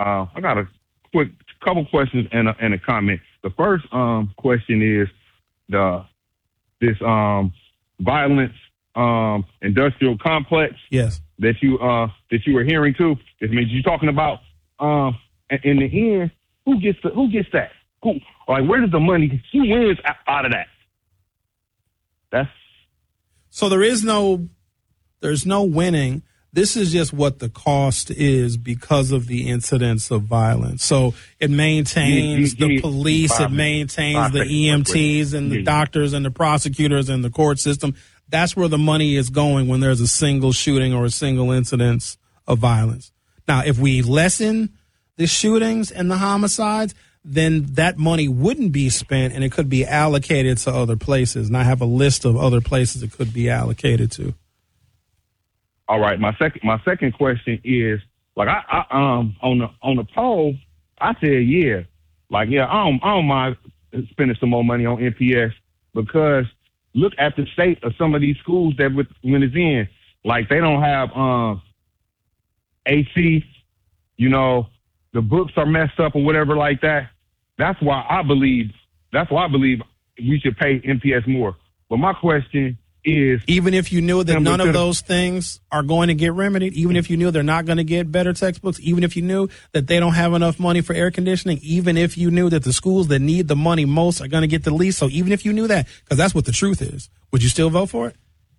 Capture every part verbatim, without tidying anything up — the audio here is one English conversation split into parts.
Uh, I got a quick couple questions and a, and a comment. The first um, question is the this um, violence um, industrial complex. Yes. That you uh, that you were hearing too. It means you're talking about um, in the end, who gets the, who gets that? Who, like, where does the money? Who wins out of that? That's so there is no there's no winning. This is just what the cost is because of the incidents of violence. So it maintains you, you, the police, it maintains the E M Ts and the doctors and the prosecutors and the court system. That's where the money is going when there's a single shooting or a single incident of violence. Now, if we lessen the shootings and the homicides, then that money wouldn't be spent and it could be allocated to other places. And I have a list of other places it could be allocated to. All right. My second, my second question is, like, I, I um on the on the poll, I said, yeah, like, yeah, I don't, I don't mind spending some more money on N P S because look at the state of some of these schools that with, when it's in, like, they don't have um A C, you know, the books are messed up or whatever like that. That's why I believe. That's why I believe we should pay N P S more. But my question is, even if you knew that none of those things are going to get remedied, even if you knew they're not going to get better textbooks, even if you knew that they don't have enough money for air conditioning, even if you knew that the schools that need the money most are going to get the least, so even if you knew that, because that's what the truth is, would you still vote for it?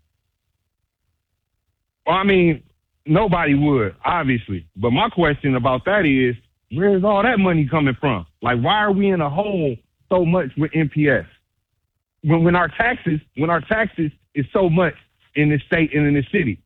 Well, I mean, nobody would, obviously. But my question about that is, where is all that money coming from? Like, why are we in a hole so much with N P S? When when our taxes, when our taxes is so much in this state and in this city.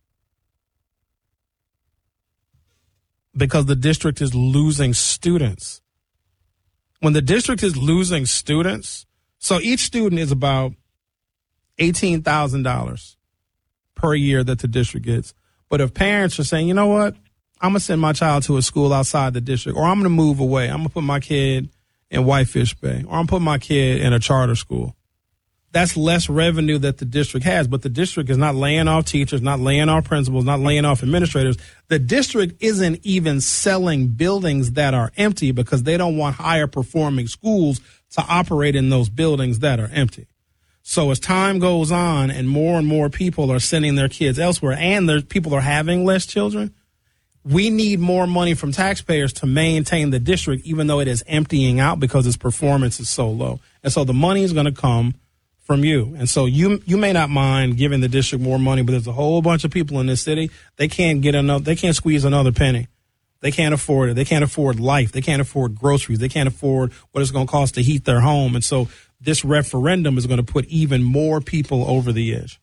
Because the district is losing students. When the district is losing students, so each student is about eighteen thousand dollars per year that the district gets. But if parents are saying, you know what, I'm going to send my child to a school outside the district, or I'm going to move away, I'm going to put my kid in Whitefish Bay, or I'm going to put my kid in a charter school. That's less revenue that the district has, but the district is not laying off teachers, not laying off principals, not laying off administrators. The district isn't even selling buildings that are empty because they don't want higher performing schools to operate in those buildings that are empty. So as time goes on and more and more people are sending their kids elsewhere and there's people are having less children, we need more money from taxpayers to maintain the district, even though it is emptying out because its performance is so low. And so the money is going to come from you. And so you you may not mind giving the district more money, but there's a whole bunch of people in this city, they can't get enough, they can't squeeze another penny. They can't afford it. They can't afford life. They can't afford groceries. They can't afford what it's going to cost to heat their home. And so this referendum is going to put even more people over the edge.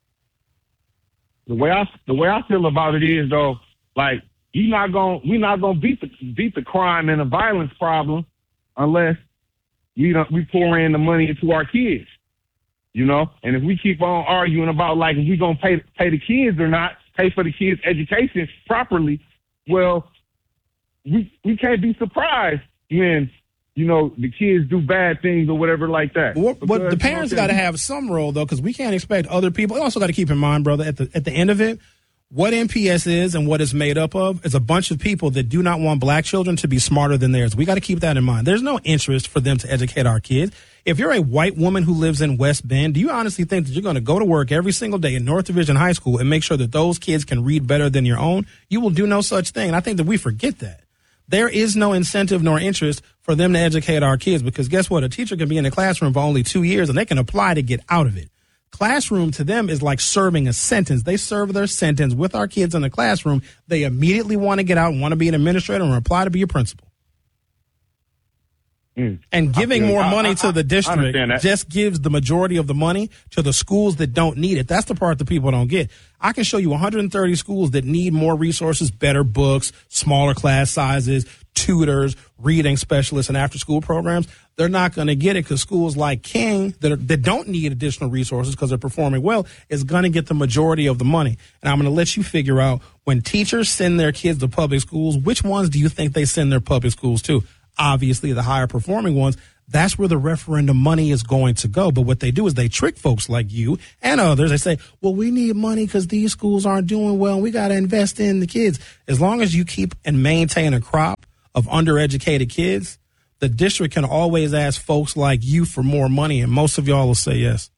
The way I the way I feel about it is, though, like, you not going we're not gonna beat the beat the crime and the violence problem unless we don't we pour in the money into our kids. You know, and if we keep on arguing about, like, if we gonna pay pay the kids or not, pay for the kids' education properly, well, we we can't be surprised when, you know, the kids do bad things or whatever like that. What, what the parents got to have some role, though, because we can't expect other people. You also got to keep in mind, brother, at the at the end of it, what N P S is and what it's made up of is a bunch of people that do not want black children to be smarter than theirs. We got to keep that in mind. There's no interest for them to educate our kids. If you're a white woman who lives in West Bend, do you honestly think that you're going to go to work every single day in North Division High School and make sure that those kids can read better than your own? You will do no such thing. And I think that we forget that. There is no incentive nor interest for them to educate our kids because guess what? A teacher can be in the classroom for only two years and they can apply to get out of it. Classroom to them is like serving a sentence. They serve their sentence with our kids in the classroom. They immediately want to get out and want to be an administrator and apply to be a principal. Mm. And giving more money to the district just gives the majority of the money to the schools that don't need it. That's the part that people don't get. I can show you one hundred thirty schools that need more resources, better books, smaller class sizes, tutors, reading specialists, and after-school programs. They're not going to get it because schools like King that, are, that don't need additional resources because they're performing well is going to get the majority of the money. And I'm going to let you figure out when teachers send their kids to public schools, which ones do you think they send their public schools to? obviously the higher performing ones, that's where the referendum money is going to go. But what they do is they trick folks like you and others. They say, well, we need money because these schools aren't doing well. And we got to invest in the kids. As long as you keep and maintain a crop of undereducated kids, the district can always ask folks like you for more money. And most of y'all will say yes.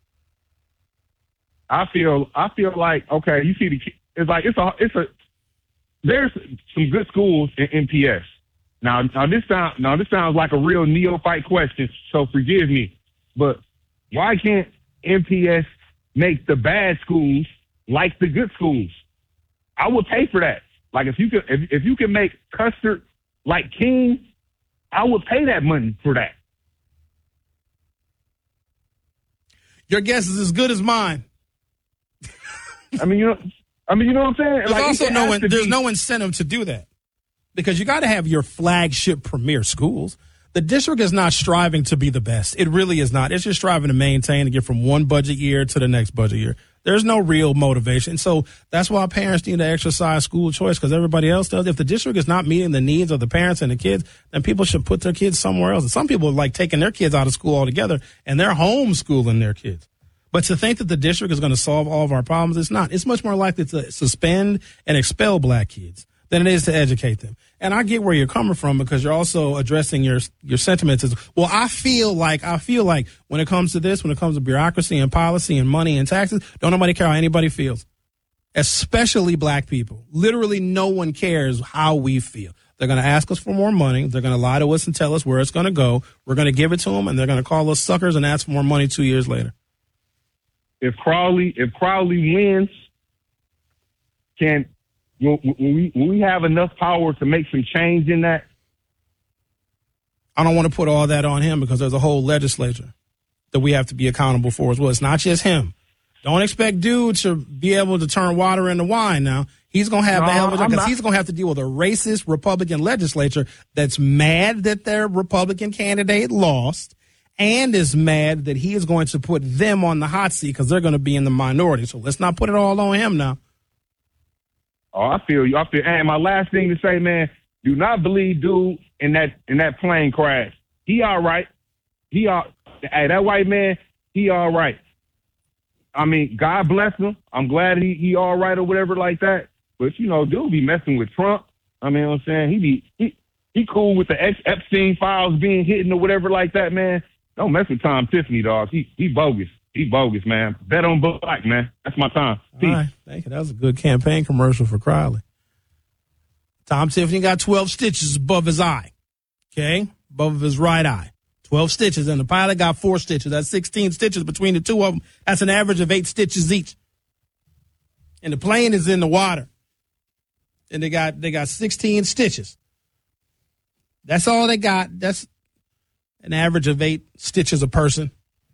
I feel, I feel like, okay, you see the, it's like, it's a, it's a, there's some good schools in N P S. Now, now this sounds now this sounds like a real neophyte question, so forgive me. But why can't N P S make the bad schools like the good schools? I would pay for that. Like if you could, if, if you can make Custard like King, I would pay that money for that. Your guess is as good as mine. I mean, you know, I mean, you know what I'm saying. There's like, also no in, there's be- no incentive to do that. Because you got to have your flagship premier schools. The district is not striving to be the best. It really is not. It's just striving to maintain and get from one budget year to the next budget year. There's no real motivation. So that's why parents need to exercise school choice because everybody else does. If the district is not meeting the needs of the parents and the kids, then people should put their kids somewhere else. And some people are like taking their kids out of school altogether and they're homeschooling their kids. But to think that the district is going to solve all of our problems, it's not. It's much more likely to suspend and expel black kids than it is to educate them. And I get where you're coming from because you're also addressing your your sentiments as, well, I feel like, I feel like when it comes to this, when it comes to bureaucracy and policy and money and taxes, don't nobody care how anybody feels, especially black people. Literally no one cares how we feel. They're going to ask us for more money. They're going to lie to us and tell us where it's going to go. We're going to give it to them, and they're going to call us suckers and ask for more money two years later. If Crowley, if Crowley wins, can... Will, will, we, will we have enough power to make some change in that? I don't want to put all that on him because there's a whole legislature that we have to be accountable for as well. It's not just him. Don't expect dude to be able to turn water into wine now. He's going to have no, a hell of a job because not- he's going to have to deal with a racist Republican legislature that's mad that their Republican candidate lost and is mad that he is going to put them on the hot seat because they're going to be in the minority. So let's not put it all on him now. Oh, I feel you. I feel. And my last thing to say, man, do not believe dude in that in that plane crash. He all right. He all. Hey, that white man, he all right. I mean, God bless him. I'm glad he he all right or whatever like that. But you know, dude be messing with Trump. I mean, you know what I'm saying, he be he he cool with the Epstein files being hidden or whatever like that, man. Don't mess with Tom Tiffany, dog. He he bogus. He bogus, man. Bet on black, man. That's my time. Peace. All right. Thank you. That was a good campaign commercial for Crowley. Tom Tiffany got twelve stitches above his eye. Okay? Above his right eye. twelve stitches. And the pilot got four stitches. That's sixteen stitches between the two of them. That's an average of eight stitches each. And the plane is in the water. And they got they got sixteen stitches. That's all they got. That's an average of eight stitches a person.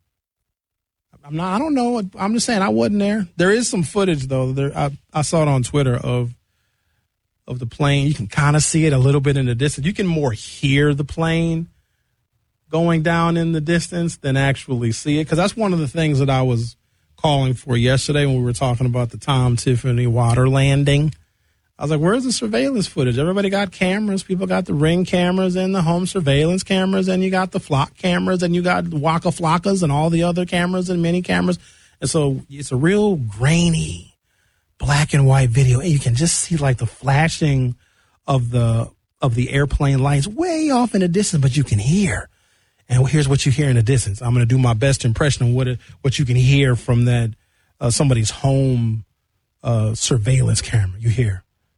I'm not, I don't know. I'm just saying I wasn't there. There is some footage though. There, I, I saw it on Twitter of, of the plane. You can kind of see it a little bit in the distance. You can more hear the plane going down in the distance than actually see it. Cause that's one of the things that I was calling for yesterday when we were talking about the Tom Tiffany water landing. I was like, where's the surveillance footage? Everybody got cameras. People got the Ring cameras and the home surveillance cameras, and you got the flock cameras, and you got Waka Flockas and all the other cameras and mini cameras. And so it's a real grainy black and white video. And you can just see like the flashing of the of the airplane lights way off in the distance, but you can hear. And here's what you hear in the distance. I'm going to do my best impression of what it, what you can hear from that uh, somebody's home uh, surveillance camera. You hear.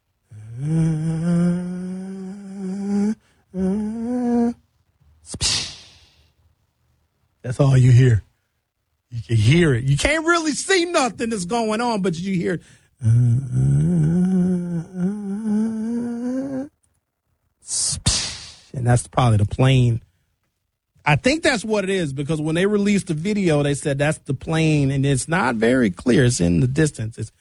That's all you hear. You can hear it. You can't really see nothing that's going on, but you hear it. And that's probably the plane. I think that's what it is because when they released the video, they said that's the plane, and it's not very clear. It's in the distance. It's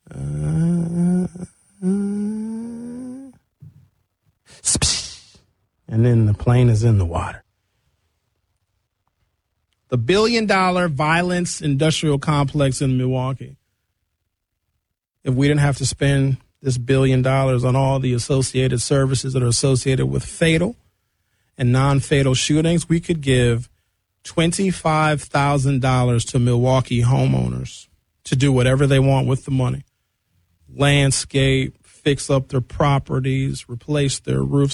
and then the plane is in the water. The billion dollar violence industrial complex in Milwaukee. If we didn't have to spend this billion dollars on all the associated services that are associated with fatal and non-fatal shootings, we could give twenty-five thousand dollars to Milwaukee homeowners to do whatever they want with the money. Landscape, fix up their properties, replace their roofs.